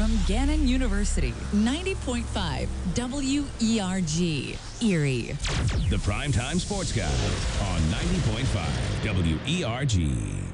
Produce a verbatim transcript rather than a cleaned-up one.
from Gannon University, ninety point five W E R G, Erie. The Primetime Sports Guy on ninety point five W E R G.